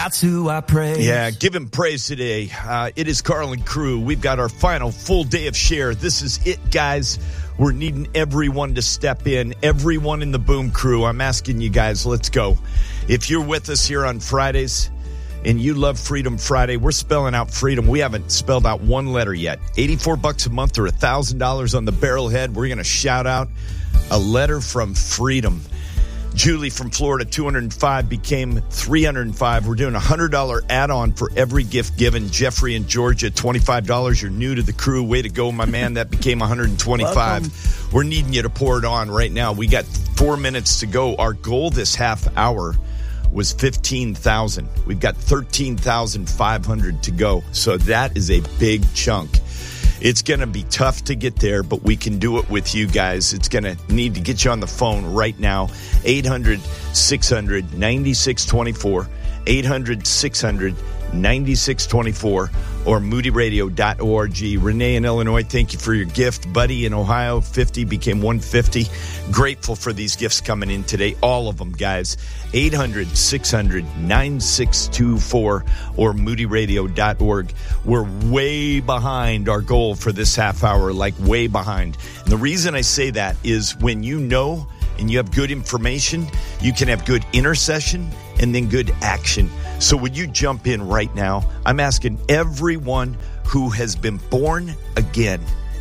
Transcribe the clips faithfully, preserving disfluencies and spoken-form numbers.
That's who I praise. Yeah, give him praise today. Uh, it is Carl and crew. We've got our final full day of share. This is it, guys. We're needing everyone to step in, everyone in the Boom crew. I'm asking you guys, let's go. If you're with us here on Fridays and you love Freedom Friday, we're spelling out freedom. We haven't spelled out one letter yet. eighty-four bucks a month or one thousand dollars on the barrelhead. We're going to shout out a letter from freedom. Julie from Florida, two hundred five became three hundred five. We're doing a one hundred dollars add-on for every gift given. Jeffrey in Georgia, twenty-five dollars. You're new to the crew. Way to go, my man. That became one hundred twenty-five. Welcome. We're needing you to pour it on right now. We got four minutes to go. Our goal this half hour was fifteen thousand. We've got thirteen thousand five hundred to go. So that is a big chunk. It's going to be tough to get there, but we can do it with you guys. It's going to need to get you on the phone right now. eight hundred, six hundred, ninety-six twenty-four. eight hundred, six hundred, ninety-six twenty-four or moody radio dot org. Renee in Illinois, thank you for your gift. Buddy in Ohio, fifty became one hundred fifty. Grateful for these gifts coming in today. All of them, guys. eight hundred, six hundred, ninety-six twenty-four or moody radio dot org. We're way behind our goal for this half hour, like way behind. And the reason I say that is when you know and you have good information, you can have good intercession and then good action. So would you jump in right now? I'm asking everyone who has been born again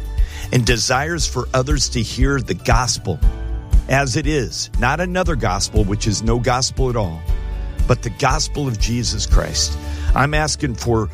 and desires for others to hear the gospel as it is, not another gospel, which is no gospel at all, but the gospel of Jesus Christ. I'm asking for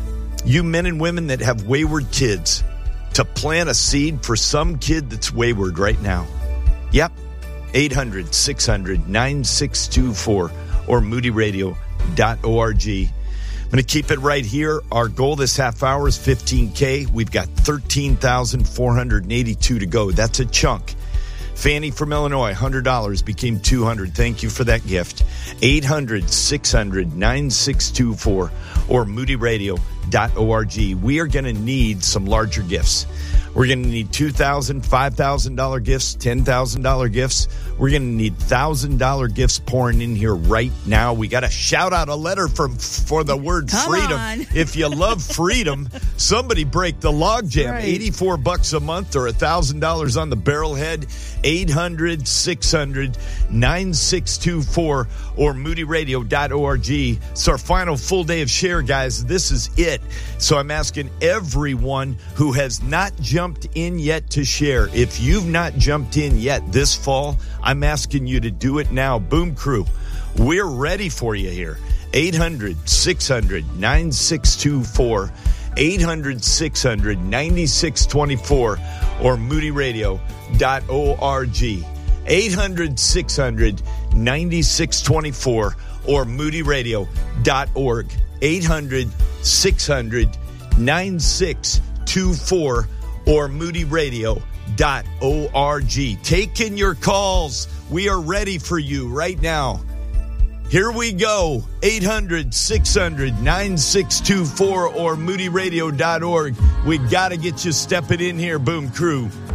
you men and women that have wayward kids to plant a seed for some kid that's wayward right now. Yep. eight hundred, six hundred, ninety-six twenty-four or moody radio dot org. I'm going to keep it right here. Our goal this half hour is fifteen K. We've got thirteen thousand four hundred eighty-two to go. That's a chunk. Fanny from Illinois, one hundred dollars became two hundred. Thank you for that gift. eight hundred, six hundred, ninety-six twenty-four or moody radio dot org. We are going to need some larger gifts. We're going to need two thousand dollars, five thousand dollars gifts, ten thousand dollars gifts. We're going to need one thousand dollars gifts pouring in here right now. We got to shout out a letter from for the word Come freedom. on. If you love freedom, somebody break the logjam. Right. eighty-four bucks a month or one thousand dollars on the barrelhead. eight hundred, six hundred, ninety-six twenty-four or moody radio dot org. It's our final full day of share, guys. This is it. So I'm asking everyone who has not jumped in yet to share. If you've not jumped in yet this fall, I'm asking you to do it now. Boom Crew, we're ready for you here. eight hundred, six hundred, ninety-six twenty-four. eight hundred, six hundred, ninety-six twenty-four or moody radio dot org. eight hundred, six hundred, ninety-six twenty-four or moody radio dot org. eight hundred, six hundred, ninety-six twenty-four or moody radio dot org. Taking your calls. We are ready for you right now. Here we go. eight hundred, six hundred, ninety-six twenty-four or moody radio dot org. We got to get you stepping in here, Boom Crew.